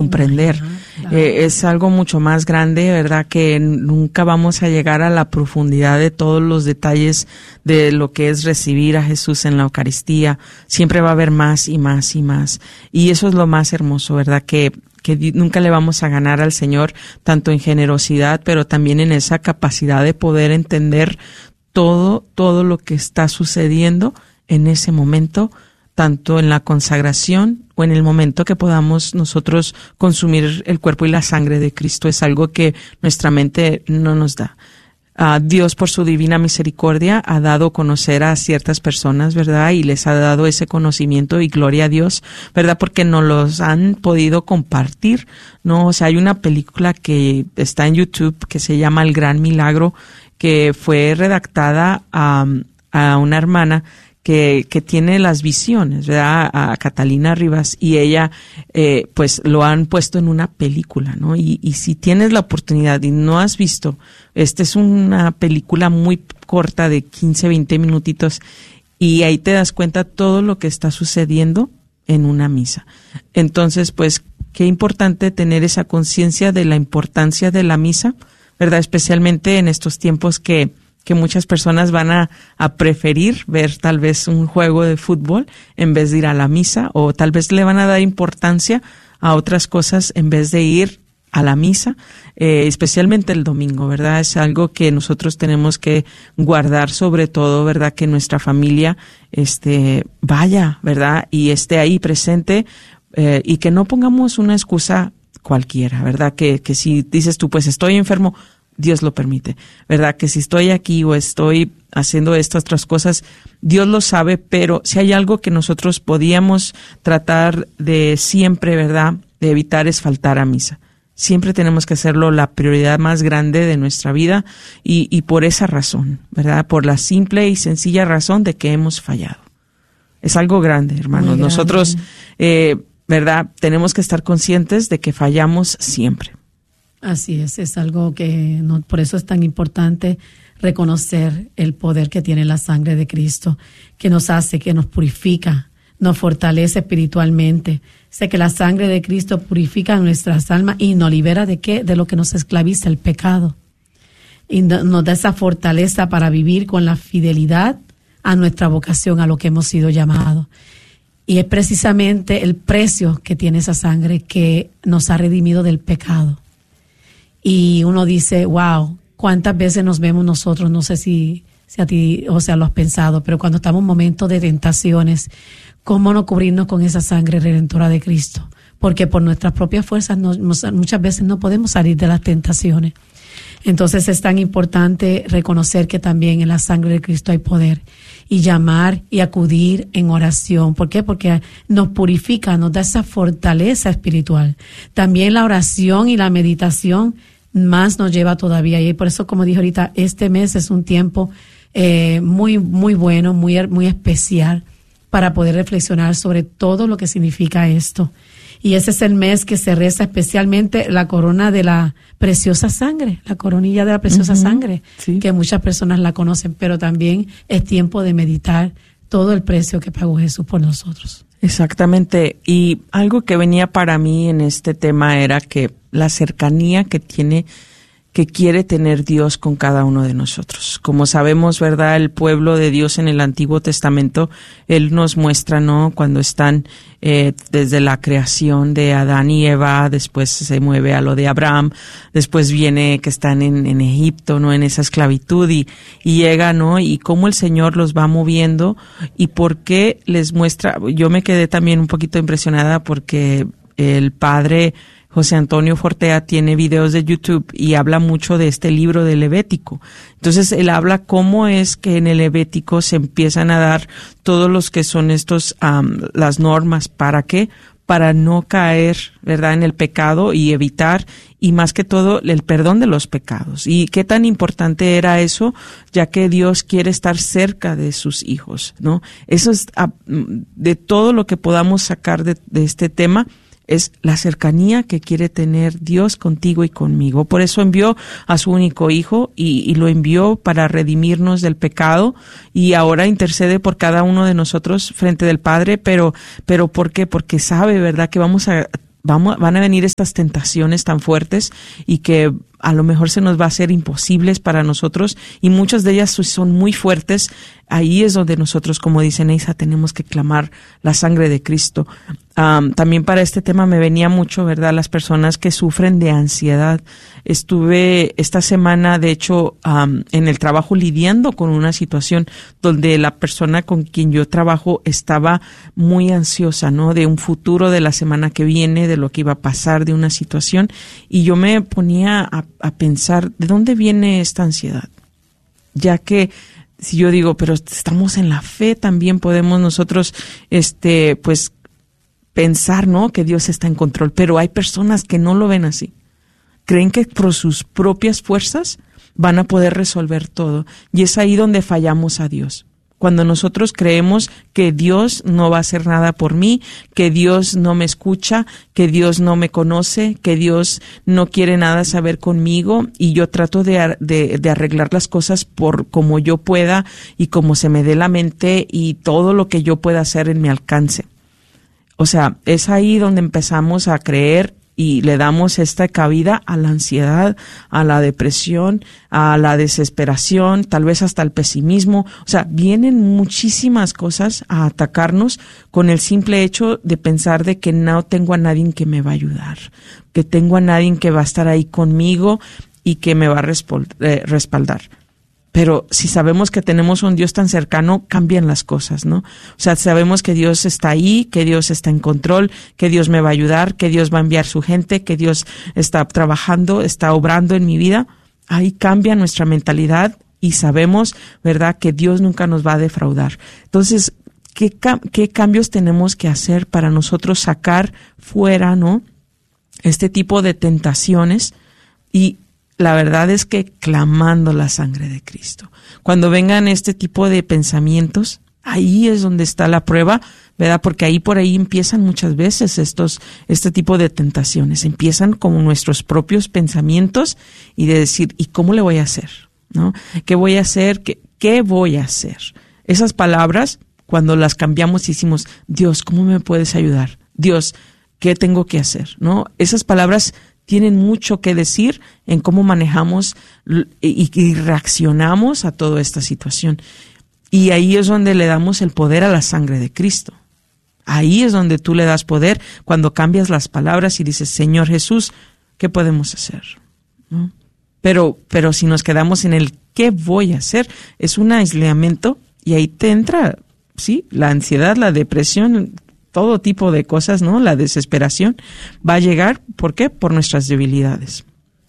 comprender. Claro. Es algo mucho más grande, ¿verdad? Que nunca vamos a llegar a la profundidad de todos los detalles de lo que es recibir a Jesús en la Eucaristía. Siempre va a haber más y más y más. Y eso es lo más hermoso, ¿verdad? Que nunca le vamos a ganar al Señor, tanto en generosidad, pero también en esa capacidad de poder entender todo lo que está sucediendo en ese momento, tanto en la consagración o en el momento que podamos nosotros consumir el cuerpo y la sangre de Cristo. Es algo que nuestra mente no nos da. Dios, por su divina misericordia, ha dado a conocer a ciertas personas, ¿verdad? Y les ha dado ese conocimiento, y gloria a Dios, ¿verdad? Porque nos los han podido compartir, ¿no? O sea, hay una película que está en YouTube que se llama El Gran Milagro, que fue redactada a una hermana que tiene las visiones, ¿verdad? A Catalina Rivas, y ella, pues lo han puesto en una película, ¿no? Y si tienes la oportunidad y no has visto, esta es una película muy corta de 15, 20 minutitos, y ahí te das cuenta todo lo que está sucediendo en una misa. Entonces, pues, qué importante tener esa conciencia de la importancia de la misa, ¿verdad? Especialmente en estos tiempos que muchas personas van a preferir ver tal vez un juego de fútbol en vez de ir a la misa, o tal vez le van a dar importancia a otras cosas en vez de ir a la misa, especialmente el domingo, ¿verdad? Es algo que nosotros tenemos que guardar, sobre todo, ¿verdad? Que nuestra familia vaya, ¿verdad? Y esté ahí presente, y que no pongamos una excusa cualquiera, ¿verdad? Que si dices tú, pues estoy enfermo, Dios lo permite, ¿verdad? Que si estoy aquí o estoy haciendo estas otras cosas, Dios lo sabe, pero si hay algo que nosotros podíamos tratar de siempre, ¿verdad?, de evitar, es faltar a misa. Siempre tenemos que hacerlo la prioridad más grande de nuestra vida, y por esa razón, ¿verdad? Por la simple y sencilla razón de que hemos fallado. Es algo grande, hermanos. Muy grande. Nosotros, ¿verdad?, tenemos que estar conscientes de que fallamos siempre. Así es algo que por eso es tan importante reconocer el poder que tiene la sangre de Cristo, que nos hace, que nos purifica, nos fortalece espiritualmente. Sé que la sangre de Cristo purifica nuestras almas y nos libera ¿de qué? De lo que nos esclaviza, el pecado. Y nos da esa fortaleza para vivir con la fidelidad a nuestra vocación, a lo que hemos sido llamados. Y es precisamente el precio que tiene esa sangre que nos ha redimido del pecado. Y uno dice, wow, ¿cuántas veces nos vemos nosotros? No sé si a ti, o sea, lo has pensado, pero cuando estamos en momentos de tentaciones, ¿cómo no cubrirnos con esa sangre redentora de Cristo? Porque por nuestras propias fuerzas muchas veces no podemos salir de las tentaciones. Entonces es tan importante reconocer que también en la sangre de Cristo hay poder, y llamar y acudir en oración. ¿Por qué? Porque nos purifica, nos da esa fortaleza espiritual. También la oración y la meditación más nos lleva todavía. Y por eso, como dije ahorita, este mes es un tiempo muy, muy bueno, muy especial para poder reflexionar sobre todo lo que significa esto. Y ese es el mes que se reza especialmente la corona de la preciosa sangre, la coronilla de la preciosa sangre, sí, que muchas personas la conocen, pero también es tiempo de meditar todo el precio que pagó Jesús por nosotros. Exactamente. Y algo que venía para mí en este tema era que la cercanía que quiere tener Dios con cada uno de nosotros. Como sabemos, ¿verdad?, el pueblo de Dios en el Antiguo Testamento, Él nos muestra, ¿no?, cuando están desde la creación de Adán y Eva, después se mueve a lo de Abraham, después viene que están en Egipto, ¿no?, en esa esclavitud, y llega, ¿no?, y cómo el Señor los va moviendo, y por qué les muestra. Yo me quedé también un poquito impresionada porque el padre José Antonio Fortea tiene videos de YouTube y habla mucho de este libro de Levítico. Entonces, él habla cómo es que en el Levítico se empiezan a dar todos los que son las normas. ¿Para qué? Para no caer, ¿verdad?, en el pecado y evitar, y más que todo, el perdón de los pecados. Y qué tan importante era eso, ya que Dios quiere estar cerca de sus hijos, ¿no? Eso es de todo lo que podamos sacar de este tema. Es la cercanía que quiere tener Dios contigo y conmigo. Por eso envió a su único hijo y lo envió para redimirnos del pecado, y ahora intercede por cada uno de nosotros frente del Padre, pero ¿por qué? Porque sabe, ¿verdad?, que vamos a van a venir estas tentaciones tan fuertes y que a lo mejor se nos va a hacer imposibles para nosotros, y muchas de ellas son muy fuertes. Ahí es donde nosotros, como dice Neisa, tenemos que clamar la sangre de Cristo. También para este tema me venía mucho, ¿verdad?, las personas que sufren de ansiedad. Estuve esta semana, de hecho, en el trabajo lidiando con una situación donde la persona con quien yo trabajo estaba muy ansiosa, ¿no?, de un futuro, de la semana que viene, de lo que iba a pasar, de una situación, y yo me ponía a pensar, ¿de dónde viene esta ansiedad? Ya que si yo digo, pero estamos en la fe, también podemos nosotros, pues, pensar, ¿no?, que Dios está en control, pero hay personas que no lo ven así. Creen que por sus propias fuerzas van a poder resolver todo, y es ahí donde fallamos a Dios. Cuando nosotros creemos que Dios no va a hacer nada por mí, que Dios no me escucha, que Dios no me conoce, que Dios no quiere nada saber conmigo, y yo trato de arreglar las cosas por como yo pueda y como se me dé la mente y todo lo que yo pueda hacer en mi alcance. O sea, es ahí donde empezamos a creer y le damos esta cabida a la ansiedad, a la depresión, a la desesperación, tal vez hasta el pesimismo. O sea, vienen muchísimas cosas a atacarnos con el simple hecho de pensar de que no tengo a nadie que me va a ayudar, que tengo a nadie que va a estar ahí conmigo y que me va a respaldar. Pero si sabemos que tenemos un Dios tan cercano, cambian las cosas, ¿no? O sea, sabemos que Dios está ahí, que Dios está en control, que Dios me va a ayudar, que Dios va a enviar su gente, que Dios está trabajando, está obrando en mi vida. Ahí cambia nuestra mentalidad y sabemos, ¿verdad?, que Dios nunca nos va a defraudar. Entonces, ¿qué cambios tenemos que hacer para nosotros sacar fuera, ¿no?, este tipo de tentaciones? Y la verdad es que clamando la sangre de Cristo. Cuando vengan este tipo de pensamientos, ahí es donde está la prueba, ¿verdad? Porque ahí por ahí empiezan muchas veces este tipo de tentaciones. Empiezan como nuestros propios pensamientos y de decir, ¿y cómo le voy a hacer? ¿No? ¿Qué voy a hacer? ¿Qué voy a hacer? Esas palabras, cuando las cambiamos y decimos, Dios, ¿cómo me puedes ayudar? Dios, ¿qué tengo que hacer? ¿No? Esas palabras tienen mucho que decir en cómo manejamos y reaccionamos a toda esta situación. Y ahí es donde le damos el poder a la sangre de Cristo. Ahí es donde tú le das poder cuando cambias las palabras y dices, Señor Jesús, ¿qué podemos hacer? ¿No? Pero si nos quedamos en el ¿qué voy a hacer? Es un aislamiento y ahí te entra, sí, la ansiedad, la depresión, todo tipo de cosas, ¿no? La desesperación va a llegar, ¿por qué? Por nuestras debilidades.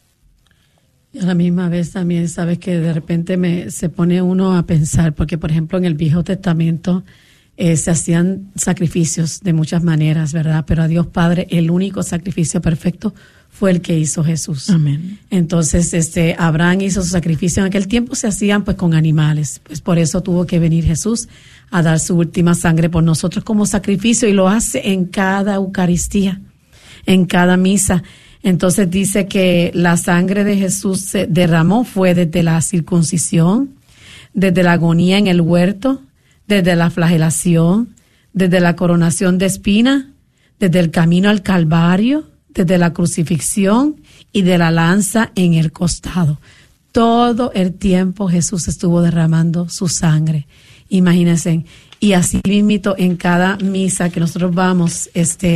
Y a la misma vez también, sabes que de repente se pone uno a pensar, porque por ejemplo en el Viejo Testamento se hacían sacrificios de muchas maneras, ¿verdad? Pero a Dios Padre, el único sacrificio perfecto fue el que hizo Jesús. Amén. Entonces, Abraham hizo su sacrificio. En aquel tiempo se hacían pues con animales. Pues por eso tuvo que venir Jesús a dar su última sangre por nosotros como sacrificio, y lo hace en cada Eucaristía, en cada misa. Entonces dice que la sangre de Jesús se derramó fue desde la circuncisión, desde la agonía en el huerto, desde la flagelación, desde la coronación de espina, desde el camino al Calvario, desde la crucifixión y de la lanza en el costado. Todo el tiempo Jesús estuvo derramando su sangre. Imagínense. Y así mismito en cada misa que nosotros vamos,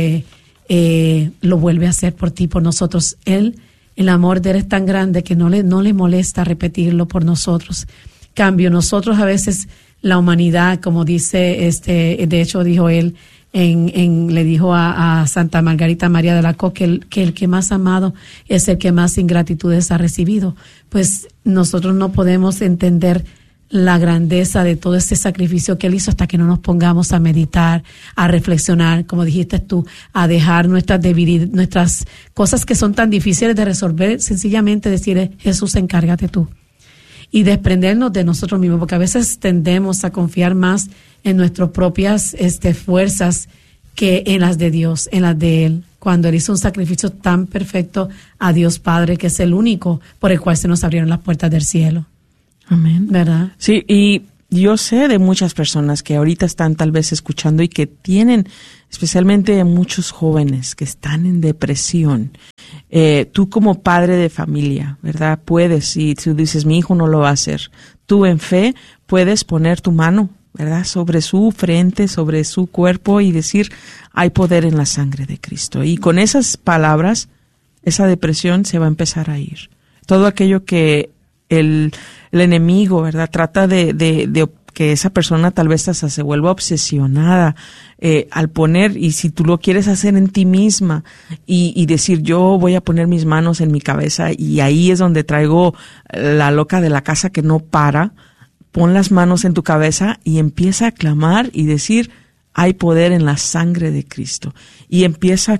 lo vuelve a hacer por ti, por nosotros. Él, el amor de él es tan grande que no le molesta repetirlo por nosotros. Cambio, nosotros a veces, la humanidad, como dice, de hecho dijo él, le dijo a Santa Margarita María de Alacoque que el que más amado es el que más ingratitudes ha recibido. Pues nosotros no podemos entender la grandeza de todo ese sacrificio que él hizo hasta que no nos pongamos a meditar, a reflexionar, como dijiste tú, a dejar nuestras debilidades, nuestras cosas que son tan difíciles de resolver, sencillamente decirle, Jesús, encárgate tú. Y desprendernos de nosotros mismos, porque a veces tendemos a confiar más en nuestras propias fuerzas que en las de Dios, en las de Él, cuando Él hizo un sacrificio tan perfecto a Dios Padre, que es el único por el cual se nos abrieron las puertas del cielo. Amén. ¿Verdad? Sí, y yo sé de muchas personas que ahorita están tal vez escuchando y que tienen, especialmente muchos jóvenes que están en depresión. Tú como padre de familia, ¿verdad? Puedes, y tú dices, mi hijo no lo va a hacer. Tú en fe puedes poner tu mano, ¿verdad? Sobre su frente, sobre su cuerpo y decir, hay poder en la sangre de Cristo. Y con esas palabras, esa depresión se va a empezar a ir. Todo aquello que el enemigo, ¿verdad? Trata de que esa persona tal vez hasta se vuelva obsesionada al poner, y si tú lo quieres hacer en ti misma y decir, yo voy a poner mis manos en mi cabeza y ahí es donde traigo la loca de la casa que no para, pon las manos en tu cabeza y empieza a clamar y decir, hay poder en la sangre de Cristo. Y empieza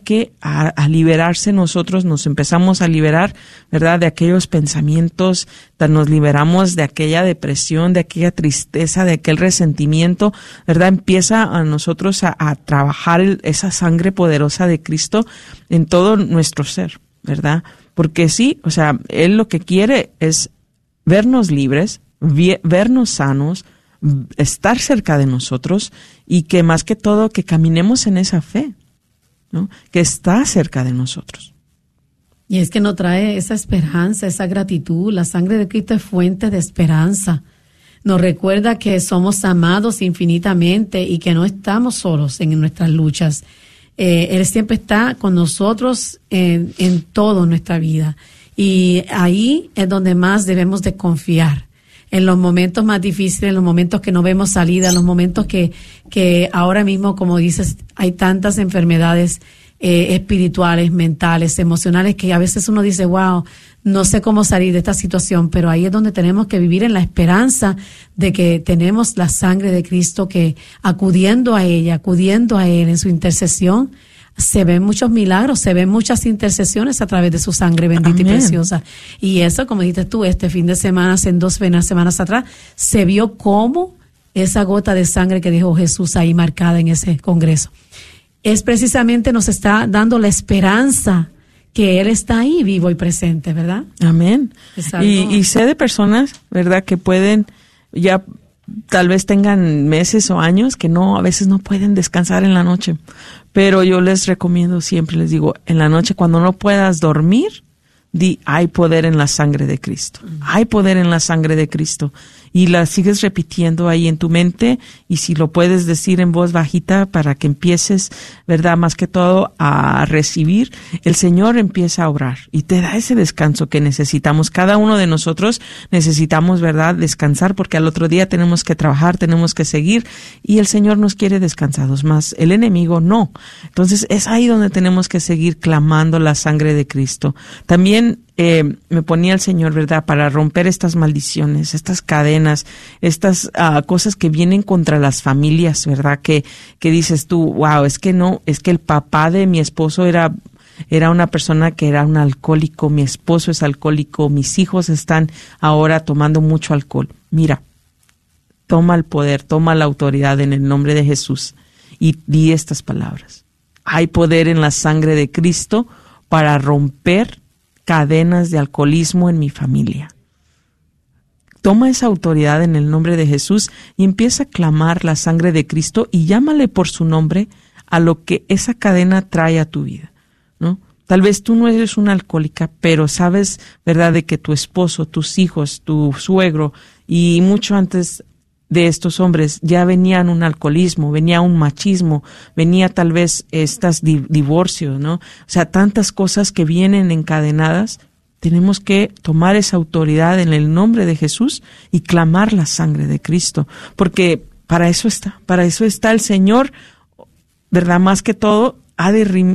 a liberarse nosotros, nos empezamos a liberar, ¿verdad? De aquellos pensamientos, nos liberamos de aquella depresión, de aquella tristeza, de aquel resentimiento, ¿verdad? Empieza a nosotros a trabajar esa sangre poderosa de Cristo en todo nuestro ser, ¿verdad? Porque sí, o sea, Él lo que quiere es vernos libres, vernos sanos, estar cerca de nosotros y que más que todo que caminemos en esa fe, ¿no? Que está cerca de nosotros. Y es que nos trae esa esperanza, esa gratitud. La sangre de Cristo es fuente de esperanza. Nos recuerda que somos amados infinitamente y que no estamos solos en nuestras luchas. Él siempre está con nosotros en toda nuestra vida. Y ahí es donde más debemos de confiar. En los momentos más difíciles, en los momentos que no vemos salida, en los momentos que ahora mismo, como dices, hay tantas enfermedades espirituales, mentales, emocionales, que a veces uno dice, wow, no sé cómo salir de esta situación, pero ahí es donde tenemos que vivir en la esperanza de que tenemos la sangre de Cristo, que acudiendo a ella, acudiendo a Él en su intercesión, se ven muchos milagros, se ven muchas intercesiones a través de su sangre bendita. Amén. Y preciosa. Y eso, como dijiste tú, este fin de semana, en 2 semanas atrás, se vio cómo esa gota de sangre que dejó Jesús ahí marcada en ese congreso. Es precisamente nos está dando la esperanza que Él está ahí vivo y presente, ¿verdad? Amén. Y sé de personas, ¿verdad?, que pueden ya tal vez tengan meses o años que a veces no pueden descansar en la noche. Pero yo les recomiendo siempre, les digo, en la noche cuando no puedas dormir, hay poder en la sangre de Cristo. Hay poder en la sangre de Cristo. Y la sigues repitiendo ahí en tu mente, y si lo puedes decir en voz bajita para que empieces, ¿verdad?, más que todo a recibir, el Señor empieza a obrar y te da ese descanso que necesitamos. Cada uno de nosotros necesitamos, ¿verdad?, descansar, porque al otro día tenemos que trabajar, tenemos que seguir, y el Señor nos quiere descansados, más el enemigo no. Entonces es ahí donde tenemos que seguir clamando la sangre de Cristo. También me ponía el Señor, ¿verdad?, para romper estas maldiciones, estas cadenas, estas cosas que vienen contra las familias, ¿verdad? Que dices tú, wow, es que el papá de mi esposo era una persona que era un alcohólico, mi esposo es alcohólico, mis hijos están ahora tomando mucho alcohol. Mira, toma el poder, toma la autoridad en el nombre de Jesús y di estas palabras. Hay poder en la sangre de Cristo para romper cadenas de alcoholismo en mi familia. Toma esa autoridad en el nombre de Jesús y empieza a clamar la sangre de Cristo y llámale por su nombre a lo que esa cadena trae a tu vida, ¿no? Tal vez tú no eres una alcohólica, pero sabes, ¿verdad?, de que tu esposo, tus hijos, tu suegro y mucho antes de estos hombres ya venían un alcoholismo, venía un machismo, venía tal vez estas divorcios, ¿no? O sea, tantas cosas que vienen encadenadas. Tenemos que tomar esa autoridad en el nombre de Jesús y clamar la sangre de Cristo, porque para eso está el Señor, ¿verdad? Más que todo, ha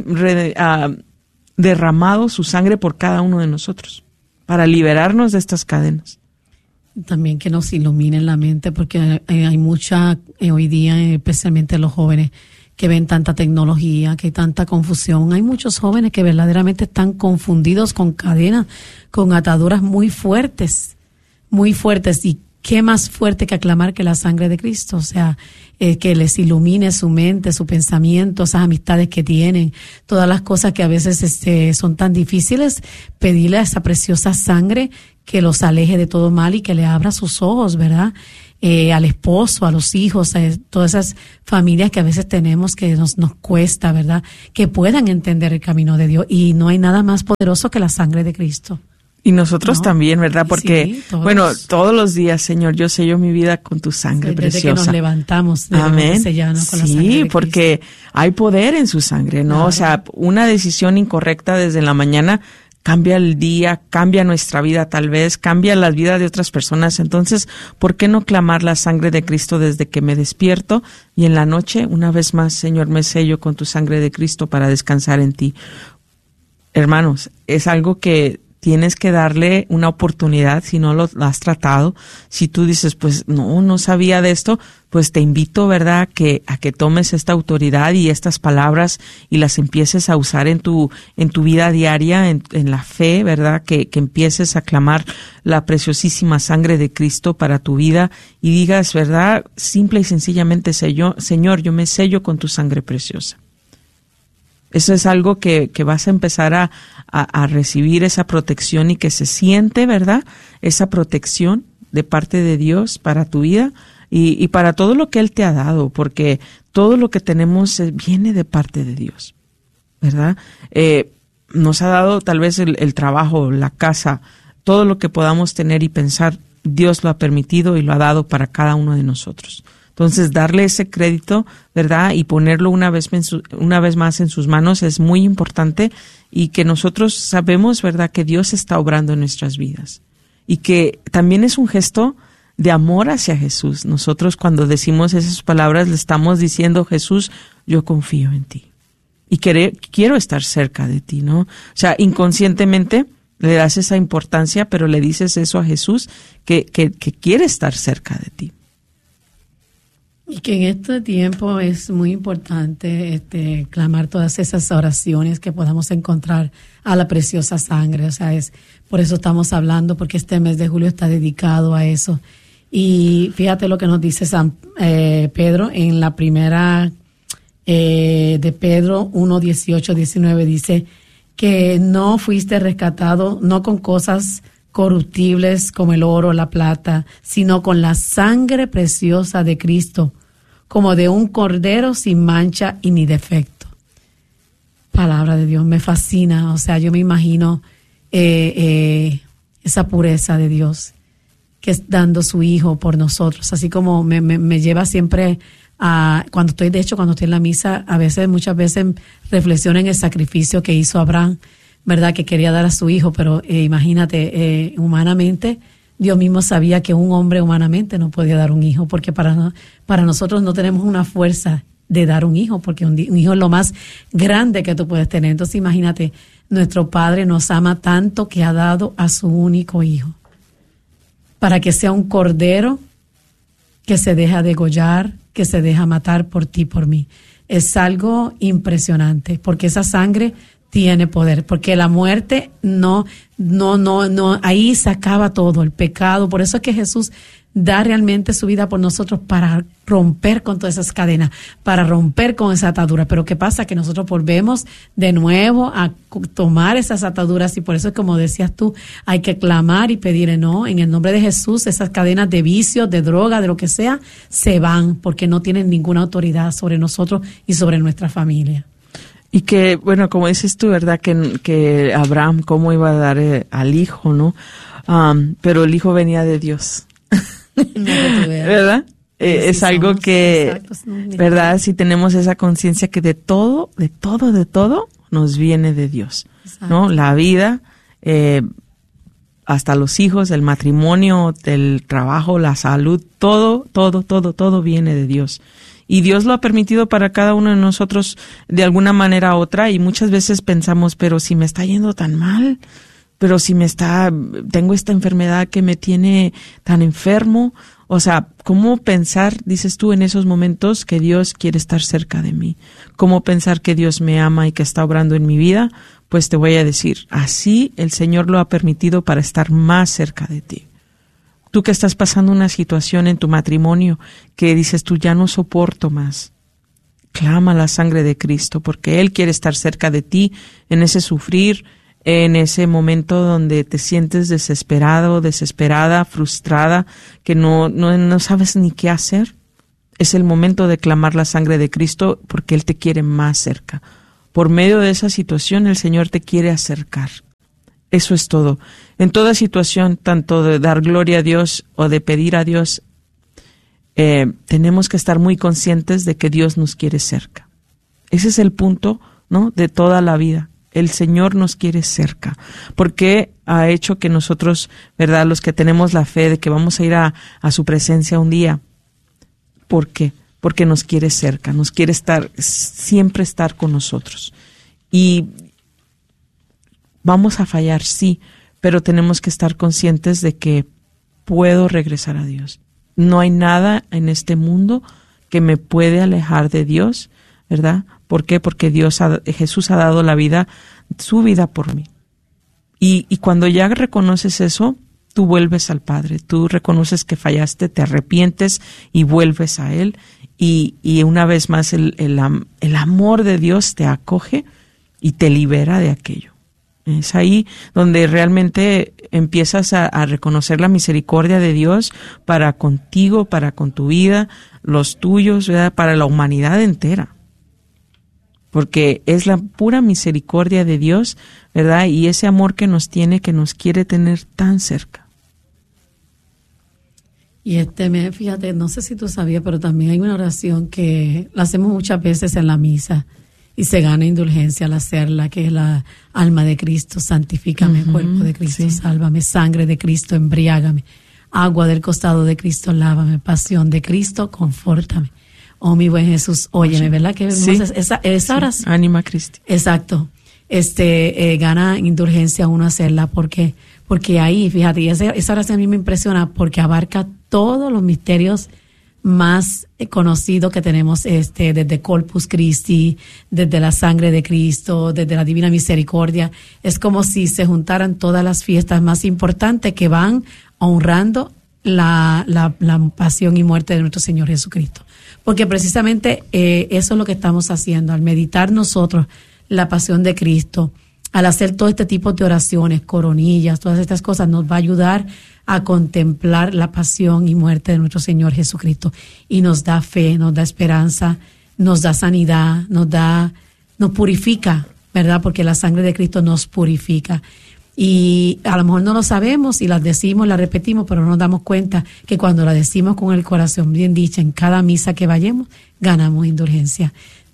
derramado su sangre por cada uno de nosotros, para liberarnos de estas cadenas. También que nos iluminen la mente, porque hay mucha, hoy día, especialmente los jóvenes, que ven tanta tecnología, que hay tanta confusión. Hay muchos jóvenes que verdaderamente están confundidos con cadenas, con ataduras muy fuertes. Y qué más fuerte que aclamar que la sangre de Cristo. O sea, que les ilumine su mente, su pensamiento, esas amistades que tienen, todas las cosas que a veces son tan difíciles, pedirle a esa preciosa sangre que los aleje de todo mal y que le abra sus ojos, ¿verdad? al esposo, a los hijos, a todas esas familias que a veces tenemos que nos cuesta, ¿verdad? Que puedan entender el camino de Dios. Y no hay nada más poderoso que la sangre de Cristo. Y nosotros también, ¿verdad? Porque, todos los días, Señor, yo sello mi vida con tu sangre preciosa. Desde que nos levantamos, amén. Sellarnos con la sangre de Cristo. Porque hay poder en su sangre, ¿no? Claro. O sea, una decisión incorrecta desde la mañana cambia el día, cambia nuestra vida tal vez, cambia la vida de otras personas. Entonces, ¿por qué no clamar la sangre de Cristo desde que me despierto? Y en la noche, una vez más, Señor, me sello con tu sangre de Cristo para descansar en ti. Hermanos, es algo que tienes que darle una oportunidad si no lo has tratado. Si tú dices, pues no sabía de esto, pues te invito, ¿verdad?, a que tomes esta autoridad y estas palabras y las empieces a usar en tu vida diaria, en la fe, ¿verdad?, que empieces a clamar la preciosísima sangre de Cristo para tu vida y digas, ¿verdad?, simple y sencillamente, Señor, yo me sello con tu sangre preciosa. Eso es algo que vas a empezar a recibir esa protección y que se siente, ¿verdad?, esa protección de parte de Dios para tu vida y para todo lo que Él te ha dado, porque todo lo que tenemos viene de parte de Dios, ¿verdad? Nos ha dado tal vez el trabajo, la casa, todo lo que podamos tener y pensar, Dios lo ha permitido y lo ha dado para cada uno de nosotros. Entonces, darle ese crédito, ¿verdad?, y ponerlo una vez más en sus manos es muy importante y que nosotros sabemos, ¿verdad?, que Dios está obrando en nuestras vidas y que también es un gesto de amor hacia Jesús. Nosotros cuando decimos esas palabras le estamos diciendo, Jesús, yo confío en ti y quiero estar cerca de ti, ¿no? O sea, inconscientemente le das esa importancia, pero le dices eso a Jesús que quiere estar cerca de ti. Y que en este tiempo es muy importante clamar todas esas oraciones que podamos encontrar a la preciosa sangre. O sea, por eso estamos hablando, porque este mes de julio está dedicado a eso. Y fíjate lo que nos dice San Pedro en la primera de Pedro 1, 18, 19, dice que no fuiste rescatado, no con cosas corruptibles como el oro o la plata, sino con la sangre preciosa de Cristo, como de un cordero sin mancha y ni defecto. Palabra de Dios, me fascina. O sea, yo me imagino esa pureza de Dios que es dando su hijo por nosotros, así como me lleva siempre a, cuando estoy en la misa, muchas veces reflexiono en el sacrificio que hizo Abraham, ¿verdad?, que quería dar a su hijo, pero imagínate, humanamente, Dios mismo sabía que un hombre humanamente no podía dar un hijo, porque para nosotros no tenemos una fuerza de dar un hijo, porque un hijo es lo más grande que tú puedes tener. Entonces imagínate, nuestro Padre nos ama tanto que ha dado a su único hijo, para que sea un cordero que se deja degollar, que se deja matar por ti, por mí. Es algo impresionante, porque esa sangre tiene poder, porque la muerte no, ahí se acaba todo, el pecado. Por eso es que Jesús da realmente su vida por nosotros para romper con todas esas cadenas, para romper con esa atadura. Pero ¿qué pasa? Que nosotros volvemos de nuevo a tomar esas ataduras y por eso, como decías tú, hay que clamar y pedir, no, en el nombre de Jesús, esas cadenas de vicios, de droga, de lo que sea, se van porque no tienen ninguna autoridad sobre nosotros y sobre nuestra familia. Y que, bueno, como dices tú, ¿verdad?, que Abraham, ¿cómo iba a dar al hijo, no? Pero el hijo venía de Dios. ¿Verdad? Es algo que, ¿verdad?, si tenemos esa conciencia que de todo nos viene de Dios, ¿no? La vida, hasta los hijos, el matrimonio, el trabajo, la salud, todo viene de Dios. Y Dios lo ha permitido para cada uno de nosotros de alguna manera u otra, y muchas veces pensamos, pero si me está yendo tan mal, pero si tengo esta enfermedad que me tiene tan enfermo. O sea, ¿cómo pensar, dices tú, en esos momentos que Dios quiere estar cerca de mí? ¿Cómo pensar que Dios me ama y que está obrando en mi vida? Pues te voy a decir, así el Señor lo ha permitido para estar más cerca de ti. Tú que estás pasando una situación en tu matrimonio que dices tú, ya no soporto más. Clama la sangre de Cristo, porque Él quiere estar cerca de ti en ese sufrir, en ese momento donde te sientes desesperado, desesperada, frustrada, que no sabes ni qué hacer, es el momento de clamar la sangre de Cristo porque Él te quiere más cerca. Por medio de esa situación, el Señor te quiere acercar. Eso es todo. En toda situación, tanto de dar gloria a Dios o de pedir a Dios, tenemos que estar muy conscientes de que Dios nos quiere cerca. Ese es el punto, ¿no?, de toda la vida. El Señor nos quiere cerca, porque ha hecho que nosotros, ¿verdad?, los que tenemos la fe de que vamos a ir a su presencia un día. ¿Por qué? Porque nos quiere cerca, nos quiere siempre estar con nosotros. Y vamos a fallar, sí, pero tenemos que estar conscientes de que puedo regresar a Dios. No hay nada en este mundo que me puede alejar de Dios, ¿verdad? ¿Por qué? Porque Jesús ha dado su vida por mí. Y cuando ya reconoces eso, tú vuelves al Padre, tú reconoces que fallaste, te arrepientes y vuelves a Él. Y una vez más el amor de Dios te acoge y te libera de aquello. Es ahí donde realmente empiezas a reconocer la misericordia de Dios para contigo, para con tu vida, los tuyos, ¿verdad?, para la humanidad entera. Porque es la pura misericordia de Dios, ¿verdad? Y ese amor que nos tiene, que nos quiere tener tan cerca. Y fíjate, no sé si tú sabías, pero también hay una oración que la hacemos muchas veces en la misa y se gana indulgencia al hacerla, que es la alma de Cristo, santifícame, cuerpo de Cristo, sí, sálvame, sangre de Cristo, embriágame, agua del costado de Cristo, lávame, pasión de Cristo, confórtame. Oh, mi buen Jesús, óyeme, ¿verdad? Que sí, esa oración. Anima Christi. Exacto. Gana indulgencia uno hacerla porque ahí, fíjate, y esa oración a mí me impresiona porque todos los misterios más conocidos que tenemos, desde Corpus Christi, desde la sangre de Cristo, desde la Divina Misericordia. Es como si se juntaran todas las fiestas más importantes que van honrando la pasión y muerte de nuestro Señor Jesucristo. Porque precisamente eso es lo que estamos haciendo, al meditar nosotros la pasión de Cristo, al hacer todo este tipo de oraciones, coronillas, todas estas cosas, nos va a ayudar a contemplar la pasión y muerte de nuestro Señor Jesucristo. Y nos da fe, nos da esperanza, nos da sanidad, nos purifica, ¿verdad? Porque la sangre de Cristo nos purifica. Y a lo mejor no lo sabemos y las decimos, las repetimos, pero no nos damos cuenta que cuando la decimos con el corazón bien dicha en cada misa que vayamos, ganamos indulgencia.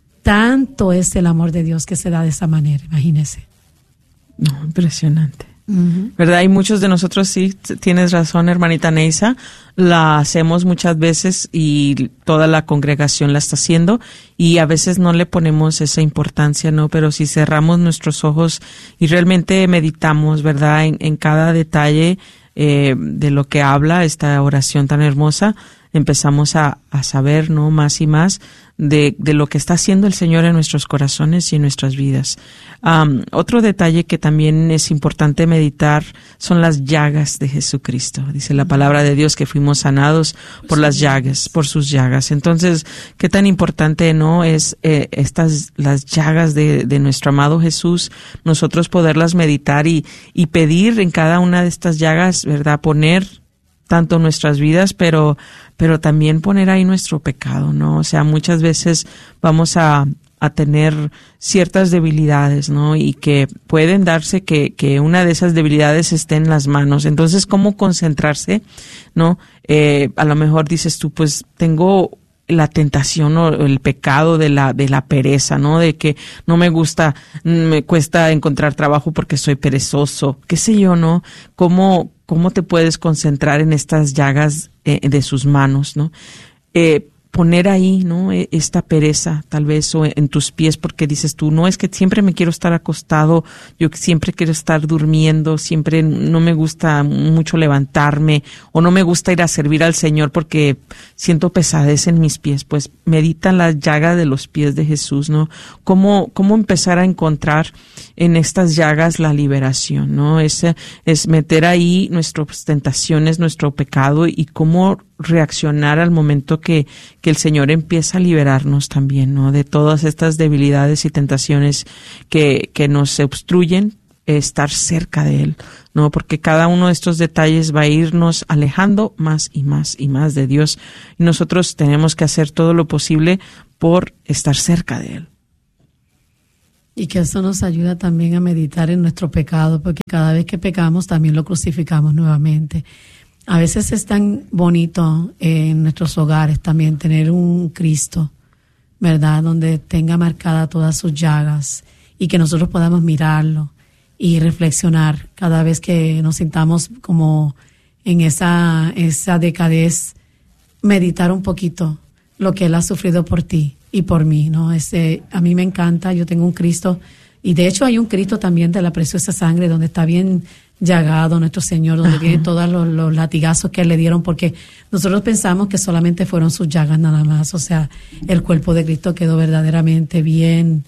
Tanto es el amor de Dios que se da de esa manera, imagínese. No, impresionante. ¿Verdad? Y muchos de nosotros, sí, tienes razón, hermanita Neisa, la hacemos muchas veces y toda la congregación la está haciendo y a veces no le ponemos esa importancia, ¿no? Pero si cerramos nuestros ojos y realmente meditamos, ¿verdad?, en cada detalle de lo que habla esta oración tan hermosa, empezamos a saber, ¿no?, más y más de lo que está haciendo el Señor en nuestros corazones y en nuestras vidas. Otro detalle que también es importante meditar son las llagas de Jesucristo. Dice la palabra de Dios que fuimos sanados por las llagas, por sus llagas. Entonces, qué tan importante, ¿no?, es las llagas de nuestro amado Jesús, nosotros poderlas meditar y pedir en cada una de estas llagas, ¿verdad?, poner tanto nuestras vidas, pero también poner ahí nuestro pecado, ¿no? O sea, muchas veces vamos a tener ciertas debilidades, ¿no? Y que pueden darse que una de esas debilidades esté en las manos. Entonces, ¿cómo concentrarse, no? A lo mejor dices tú, pues tengo la tentación o el pecado de la pereza, ¿no? De que no me cuesta encontrar trabajo porque soy perezoso, qué sé yo, ¿no? ¿Cómo te puedes concentrar en estas llagas de sus manos, ¿no? Poner ahí, ¿no?, esta pereza, tal vez, o en tus pies, porque dices tú, no, es que siempre me quiero estar acostado, yo siempre quiero estar durmiendo, siempre no me gusta mucho levantarme, o no me gusta ir a servir al Señor porque siento pesadez en mis pies. Pues medita en la llaga de los pies de Jesús, ¿no? ¿Cómo empezar a encontrar en estas llagas la liberación, ¿no? Es meter ahí nuestras tentaciones, nuestro pecado, y cómo reaccionar al momento que el Señor empieza a liberarnos también, ¿no?, de todas estas debilidades y tentaciones que nos obstruyen estar cerca de Él, ¿no? Porque cada uno de estos detalles va a irnos alejando más y más y más de Dios. Y nosotros tenemos que hacer todo lo posible por estar cerca de Él. Y que eso nos ayuda también a meditar en nuestro pecado, porque cada vez que pecamos también lo crucificamos nuevamente. A veces es tan bonito en nuestros hogares también tener un Cristo, ¿verdad? Donde tenga marcada todas sus llagas y que nosotros podamos mirarlo y reflexionar cada vez que nos sintamos como en esa decadez, meditar un poquito lo que Él ha sufrido por ti y por mí, ¿no? A mí me encanta, yo tengo un Cristo, y de hecho hay un Cristo también de la preciosa sangre donde está bien llagado nuestro Señor, donde tiene todos los latigazos que Él le dieron, porque nosotros pensamos que solamente fueron sus llagas nada más, o sea, el cuerpo de Cristo quedó verdaderamente bien,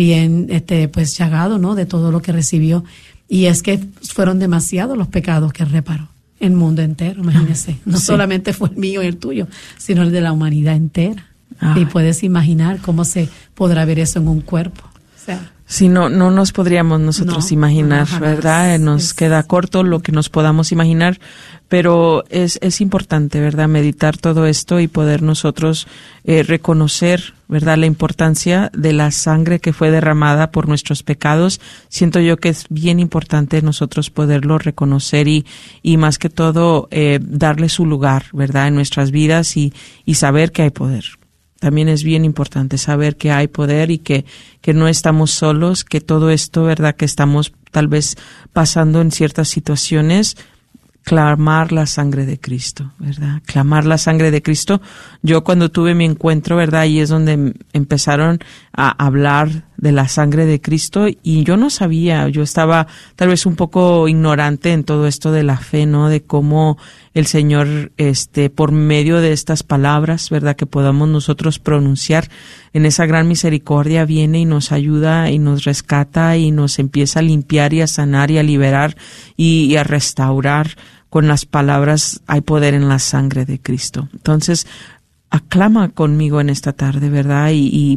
pues llagado, ¿no? De todo lo que recibió, y es que fueron demasiados los pecados que Él reparó, el mundo entero, imagínese, no solamente fue el mío y el tuyo, sino el de la humanidad entera, y puedes imaginar cómo se podrá ver eso en un cuerpo, o sea, si no nos podríamos nosotros imaginar, ¿verdad? Nos queda corto lo que nos podamos imaginar, pero es importante, ¿verdad? Meditar todo esto y poder nosotros reconocer, ¿verdad? La importancia de la sangre que fue derramada por nuestros pecados. Siento yo que es bien importante nosotros poderlo reconocer y más que todo darle su lugar, ¿verdad? En nuestras vidas y saber que hay poder. También es bien importante saber que hay poder y que no estamos solos, que todo esto, ¿verdad?, que estamos tal vez pasando en ciertas situaciones, clamar la sangre de Cristo, ¿verdad? Clamar la sangre de Cristo. Yo cuando tuve mi encuentro, ¿verdad?, ahí es donde empezaron a hablar de la sangre de Cristo y yo no sabía, yo estaba tal vez un poco ignorante en todo esto de la fe, ¿no? De cómo el Señor, por medio de estas palabras, ¿verdad?, que podamos nosotros pronunciar, en esa gran misericordia viene y nos ayuda y nos rescata y nos empieza a limpiar y a sanar y a liberar y a restaurar. Con las palabras hay poder en la sangre de Cristo. Entonces, aclama conmigo en esta tarde, ¿verdad? Y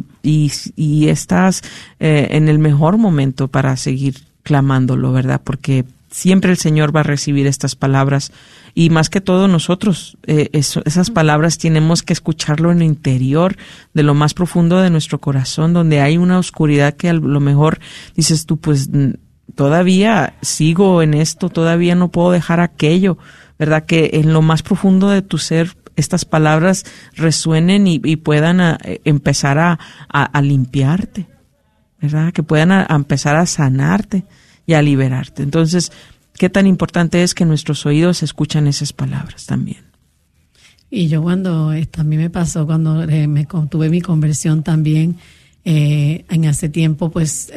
estás en el mejor momento para seguir clamándolo, ¿verdad? Porque siempre el Señor va a recibir estas palabras y más que todo nosotros, esas palabras tenemos que escucharlo en el interior de lo más profundo de nuestro corazón, donde hay una oscuridad que a lo mejor dices tú, pues todavía sigo en esto, todavía no puedo dejar aquello, ¿verdad? Que en lo más profundo de tu ser estas palabras resuenen y puedan empezar a limpiarte, ¿verdad? Que puedan empezar a sanarte y a liberarte. Entonces, qué tan importante es que nuestros oídos escuchan esas palabras también. Y yo cuando, a mí me pasó cuando tuve mi conversión también, en ese tiempo, pues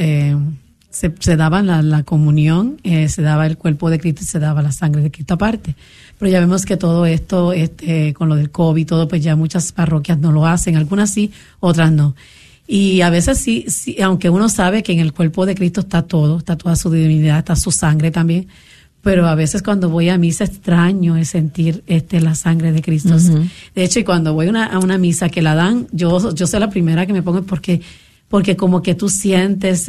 se daba la comunión, se daba el cuerpo de Cristo y se daba la sangre de Cristo aparte. Pero ya vemos que todo esto, con lo del COVID y todo, pues ya muchas parroquias no lo hacen, algunas sí, otras no. Y a veces sí, aunque uno sabe que en el cuerpo de Cristo está todo, está toda su divinidad, está su sangre también, pero a veces cuando voy a misa extraño es sentir la sangre de Cristo. Uh-huh. De hecho, y cuando voy a una misa que la dan, yo soy la primera que me pongo porque como que tú sientes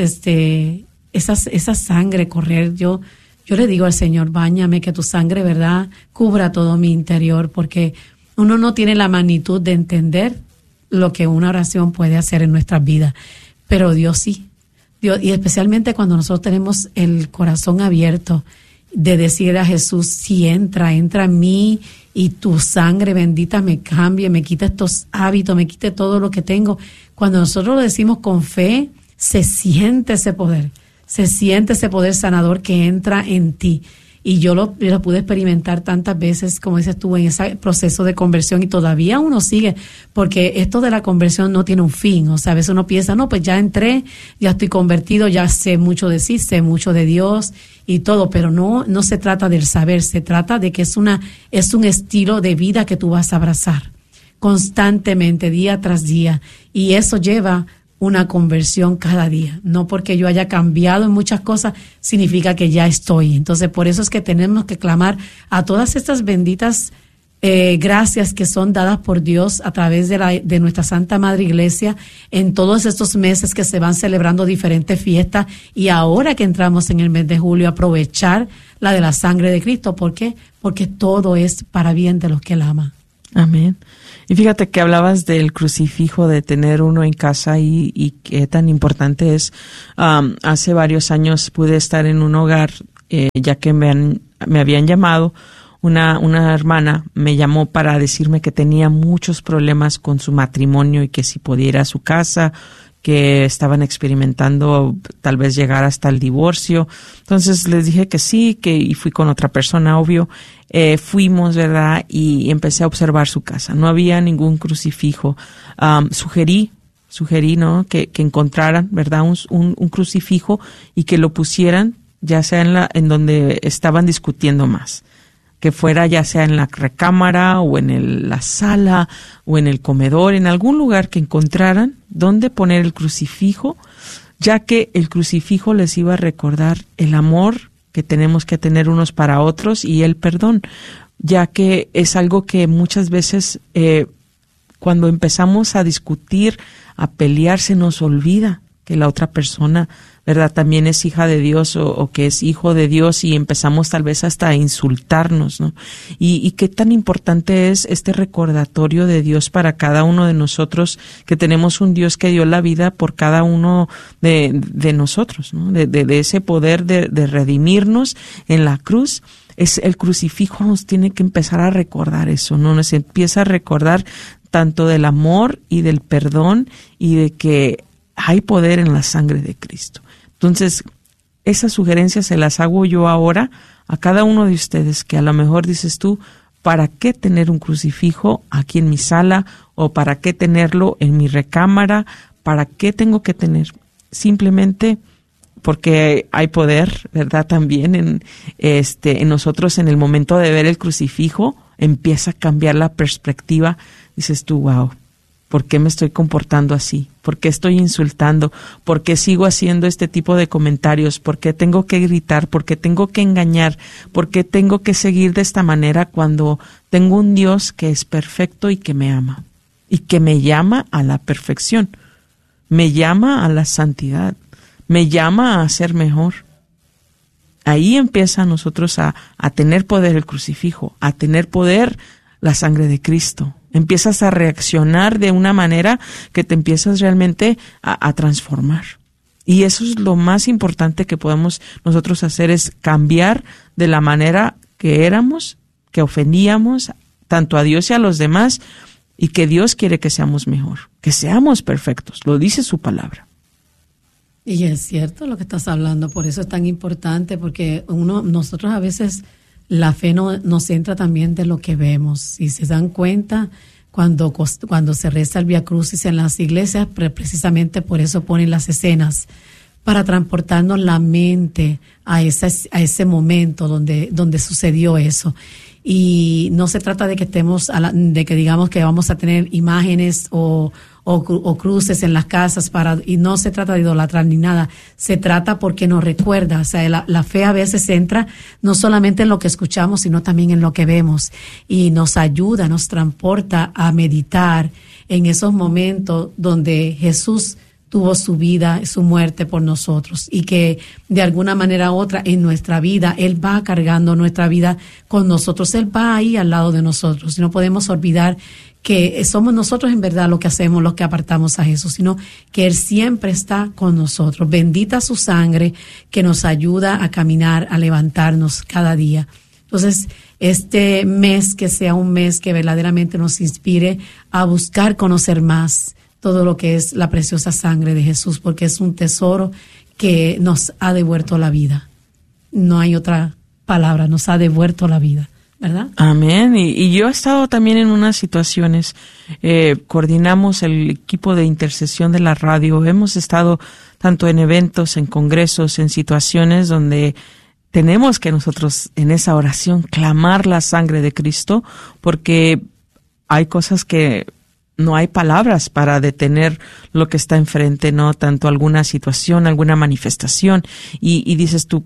esa sangre correr. Yo le digo al Señor, báñame, que tu sangre, ¿verdad?, cubra todo mi interior, porque uno no tiene la magnitud de entender lo que una oración puede hacer en nuestras vidas, pero Dios sí. Dios, y especialmente cuando nosotros tenemos el corazón abierto de decir a Jesús, sí, entra en mí y tu sangre bendita me cambie, me quite estos hábitos, me quite todo lo que tengo. Cuando nosotros lo decimos con fe, se siente ese poder sanador que entra en ti. Y yo lo pude experimentar tantas veces, como dices tú, en ese proceso de conversión, y todavía uno sigue, porque esto de la conversión no tiene un fin. O sea, a veces uno piensa, no, pues ya entré, ya estoy convertido, ya sé mucho de sí, sé mucho de Dios y todo, pero no se trata del saber, se trata de que es un estilo de vida que tú vas a abrazar constantemente, día tras día, y eso lleva una conversión cada día. No porque yo haya cambiado en muchas cosas significa que ya estoy. Entonces, por eso es que tenemos que clamar a todas estas benditas gracias que son dadas por Dios a través de nuestra Santa Madre Iglesia en todos estos meses que se van celebrando diferentes fiestas, y ahora que entramos en el mes de julio, aprovechar la de la sangre de Cristo. ¿Por qué? Porque todo es para bien de los que Él ama. Amén. Y fíjate que hablabas del crucifijo, de tener uno en casa, y qué tan importante es. Hace varios años pude estar en un hogar, ya que me habían llamado. Una hermana me llamó para decirme que tenía muchos problemas con su matrimonio y que si podía ir a su casa, que estaban experimentando tal vez llegar hasta el divorcio. Entonces les dije que sí, y fui con otra persona, obvio. Fuimos, ¿verdad? Y empecé a observar su casa. No había ningún crucifijo. Sugerí, ¿no? Que encontraran, ¿verdad? Un crucifijo y que lo pusieran, ya sea en donde estaban discutiendo más. Que fuera ya sea en la recámara o en la sala o en el comedor, en algún lugar que encontraran donde poner el crucifijo, ya que el crucifijo les iba a recordar el amor que tenemos que tener unos para otros y el perdón, ya que es algo que muchas veces cuando empezamos a discutir, a pelear, se nos olvida que la otra persona, ¿verdad?, también es hija de Dios o que es hijo de Dios, y empezamos tal vez hasta a insultarnos, ¿no? Y qué tan importante es este recordatorio de Dios para cada uno de nosotros, que tenemos un Dios que dio la vida por cada uno de nosotros, ¿no? De ese poder de redimirnos en la cruz. El crucifijo nos tiene que empezar a recordar eso, ¿no? Nos empieza a recordar tanto del amor y del perdón y de que hay poder en la sangre de Cristo. Entonces, esas sugerencias se las hago yo ahora a cada uno de ustedes, que a lo mejor dices tú, ¿para qué tener un crucifijo aquí en mi sala? ¿O para qué tenerlo en mi recámara? ¿Para qué tengo que tener? Simplemente porque hay poder, ¿verdad? También en nosotros, en el momento de ver el crucifijo, empieza a cambiar la perspectiva. Dices tú, wow, ¿por qué me estoy comportando así? ¿Por qué estoy insultando? ¿Por qué sigo haciendo este tipo de comentarios? ¿Por qué tengo que gritar? ¿Por qué tengo que engañar? ¿Por qué tengo que seguir de esta manera cuando tengo un Dios que es perfecto y que me ama? Y que me llama a la perfección. Me llama a la santidad. Me llama a ser mejor. Ahí empieza a nosotros a tener poder el crucifijo, a tener poder la sangre de Cristo. Empiezas a reaccionar de una manera que te empiezas realmente a transformar. Y eso es lo más importante que podemos nosotros hacer, es cambiar de la manera que éramos, que ofendíamos tanto a Dios y a los demás, y que Dios quiere que seamos mejor, que seamos perfectos. Lo dice su palabra. Y es cierto lo que estás hablando, por eso es tan importante, porque nosotros a veces la fe nos entra también de lo que vemos. Si se dan cuenta, cuando se reza el Vía Crucis en las iglesias, precisamente por eso ponen las escenas, para transportarnos la mente a ese momento donde sucedió eso. Y no se trata de que de que digamos que vamos a tener imágenes o cruces en las casas y no se trata de idolatrar ni nada, se trata porque nos recuerda, o sea, la fe a veces entra no solamente en lo que escuchamos, sino también en lo que vemos, y nos ayuda, nos transporta a meditar en esos momentos donde Jesús tuvo su vida, su muerte por nosotros, y que de alguna manera u otra en nuestra vida Él va cargando nuestra vida con nosotros, Él va ahí al lado de nosotros, y no podemos olvidar que somos nosotros en verdad lo que hacemos, los que apartamos a Jesús, sino que Él siempre está con nosotros. Bendita su sangre que nos ayuda a caminar, a levantarnos cada día. Entonces, este mes que sea un mes que verdaderamente nos inspire a buscar conocer más todo lo que es la preciosa sangre de Jesús, porque es un tesoro que nos ha devuelto la vida. No hay otra palabra, nos ha devuelto la vida, ¿verdad? Amén. Y yo he estado también en unas situaciones, coordinamos el equipo de intercesión de la radio, hemos estado tanto en eventos, en congresos, en situaciones donde tenemos que nosotros en esa oración clamar la sangre de Cristo, porque hay cosas que no hay palabras para detener lo que está enfrente, ¿no? Tanto alguna situación, alguna manifestación, y dices tú,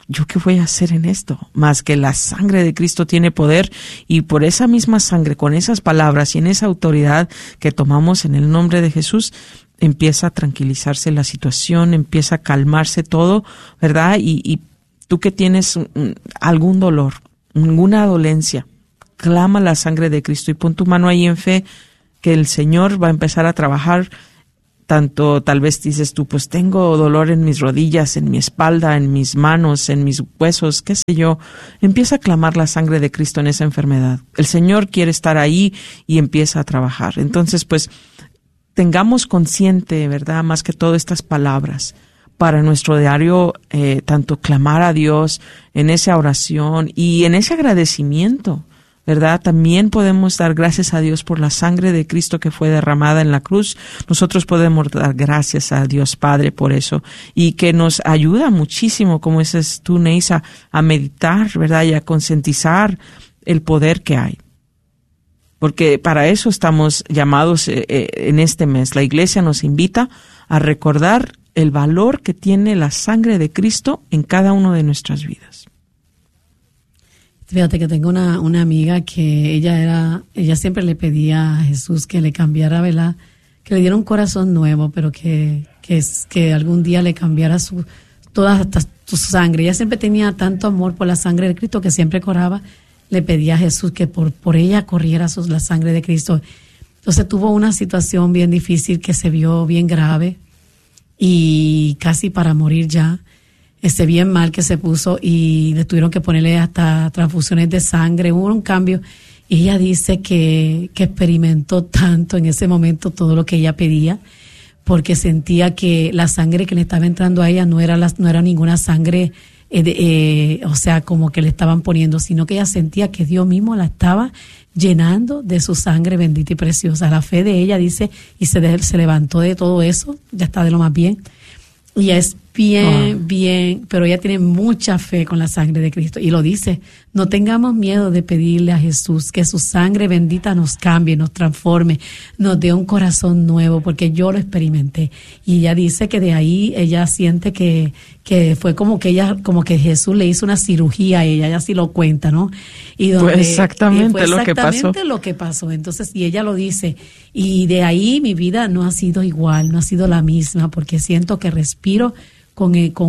¿yo qué voy a hacer en esto? Más que la sangre de Cristo tiene poder, y por esa misma sangre, con esas palabras y en esa autoridad que tomamos en el nombre de Jesús, empieza a tranquilizarse la situación, empieza a calmarse todo, ¿verdad? Y tú que tienes algún dolor, ninguna dolencia, clama la sangre de Cristo y pon tu mano ahí en fe que el Señor va a empezar a trabajar. Tanto tal vez dices tú, pues tengo dolor en mis rodillas, en mi espalda, en mis manos, en mis huesos, qué sé yo. Empieza a clamar la sangre de Cristo en esa enfermedad. El Señor quiere estar ahí y empieza a trabajar. Entonces, pues, tengamos consciente, ¿verdad? Más que todo estas palabras para nuestro diario, tanto clamar a Dios en esa oración y en ese agradecimiento, ¿verdad? También podemos dar gracias a Dios por la sangre de Cristo que fue derramada en la cruz. Nosotros podemos dar gracias a Dios Padre por eso, y que nos ayuda muchísimo, como dices tú, Neisa, a meditar, ¿verdad? Y a concientizar el poder que hay. Porque para eso estamos llamados en este mes. La Iglesia nos invita a recordar el valor que tiene la sangre de Cristo en cada una de nuestras vidas. Fíjate que tengo una amiga que ella siempre le pedía a Jesús que le cambiara, ¿verdad? Que le diera un corazón nuevo, pero que algún día le cambiara toda su sangre. Ella siempre tenía tanto amor por la sangre de Cristo que siempre oraba, le pedía a Jesús que por ella corriera la sangre de Cristo. Entonces tuvo una situación bien difícil que se vio bien grave y casi para morir ya. Bien mal que se puso y le tuvieron que ponerle hasta transfusiones de sangre, hubo un cambio. Y ella dice que experimentó tanto en ese momento todo lo que ella pedía, porque sentía que la sangre que le estaba entrando a ella no era ninguna sangre, o sea, como que le estaban poniendo, sino que ella sentía que Dios mismo la estaba llenando de su sangre bendita y preciosa. La fe de ella, dice, y se levantó de todo eso, ya está de lo más bien. Y es bien, pero ella tiene mucha fe con la sangre de Cristo. Y lo dice, no tengamos miedo de pedirle a Jesús que su sangre bendita nos cambie, nos transforme, nos dé un corazón nuevo, porque yo lo experimenté. Y ella dice que de ahí ella siente que fue como que Jesús le hizo una cirugía a ella sí lo cuenta, ¿no? Y donde fue exactamente lo que pasó. Entonces, y ella lo dice, y de ahí mi vida no ha sido igual, no ha sido la misma, porque siento que respiro con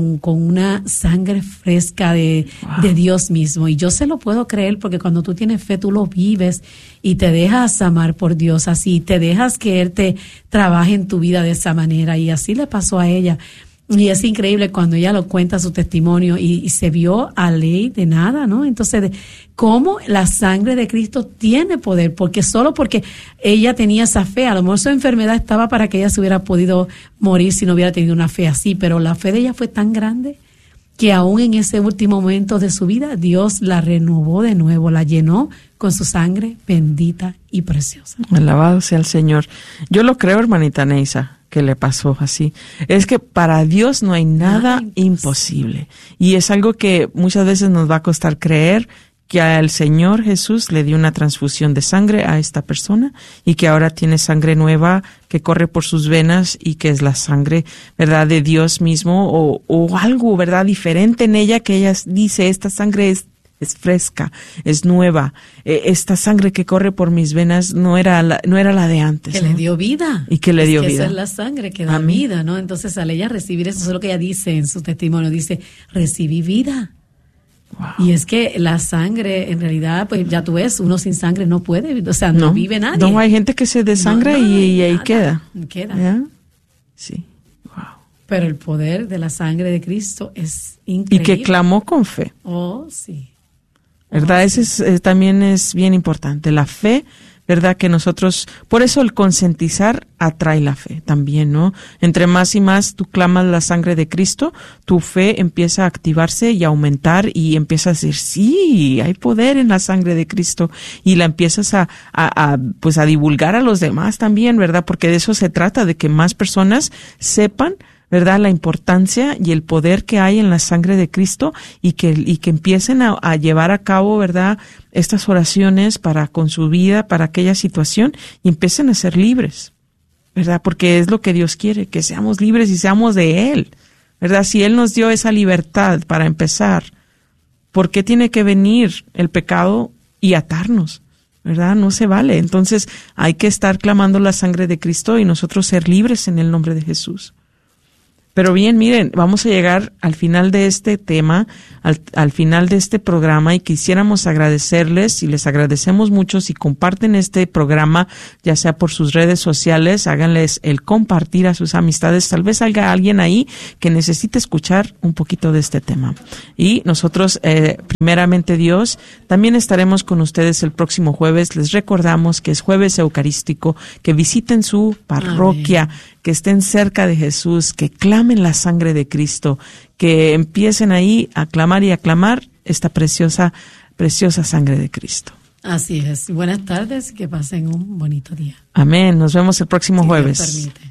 una sangre fresca de Dios mismo. Y yo se lo puedo creer, porque cuando tú tienes fe, tú lo vives y te dejas amar por Dios así, te dejas que Él te trabaje en tu vida de esa manera. Y así le pasó a ella. Y es increíble cuando ella lo cuenta su testimonio y se vio a ley de nada, ¿no? Entonces, cómo la sangre de Cristo tiene poder, porque solo porque ella tenía esa fe, a lo mejor su enfermedad estaba para que ella se hubiera podido morir si no hubiera tenido una fe así, pero la fe de ella fue tan grande que aún en ese último momento de su vida, Dios la renovó de nuevo, la llenó con su sangre bendita y preciosa. Alabado sea el Señor. Yo lo creo, hermanita Neisa, que le pasó así. Es que para Dios no hay nada imposible. Y es algo que muchas veces nos va a costar creer, que al Señor Jesús le dio una transfusión de sangre a esta persona y que ahora tiene sangre nueva que corre por sus venas y que es la sangre, ¿verdad?, de Dios mismo o algo, ¿verdad?, diferente en ella, que ella dice, esta sangre es fresca, es nueva. Esta sangre que corre por mis venas no era la de antes. Que ¿no? le dio vida. Y que le dio vida. Esa es la sangre que da vida, ¿no? Entonces, al ella recibir eso es lo que ella dice en su testimonio. Dice, recibí vida. Wow. Y es que la sangre, en realidad, pues ya tú ves, uno sin sangre no puede, o sea, no vive nadie. No, hay gente que se desangra y ahí queda. ¿Ya? Sí. Wow. Pero el poder de la sangre de Cristo es increíble. Y que clamó con fe. Oh, sí. ¿Verdad? Ese también es bien importante. La fe, ¿verdad? Que nosotros, por eso el concientizar atrae la fe también, ¿no? Entre más y más tú clamas la sangre de Cristo, tu fe empieza a activarse y a aumentar y empiezas a decir, sí, hay poder en la sangre de Cristo, y la empiezas pues a divulgar a los demás también, ¿verdad? Porque de eso se trata, de que más personas sepan, ¿verdad?, la importancia y el poder que hay en la sangre de Cristo, y que empiecen a llevar a cabo, ¿verdad?, estas oraciones con su vida, para aquella situación, y empiecen a ser libres, ¿verdad? Porque es lo que Dios quiere, que seamos libres y seamos de Él, ¿verdad? Si Él nos dio esa libertad para empezar, ¿por qué tiene que venir el pecado y atarnos? ¿Verdad? No se vale. Entonces hay que estar clamando la sangre de Cristo y nosotros ser libres en el nombre de Jesús. Pero bien, miren, vamos a llegar al final de este tema, al final de este programa, y quisiéramos agradecerles, y les agradecemos mucho si comparten este programa, ya sea por sus redes sociales, háganles el compartir a sus amistades. Tal vez haya alguien ahí que necesite escuchar un poquito de este tema. Y nosotros, primeramente Dios, también estaremos con ustedes el próximo jueves. Les recordamos que es jueves eucarístico, que visiten su parroquia. Amén. Que estén cerca de Jesús, que clamen la sangre de Cristo, que empiecen ahí a clamar y a clamar esta preciosa, preciosa sangre de Cristo. Así es. Buenas tardes, que pasen un bonito día. Amén. Nos vemos el próximo jueves. Dios permite.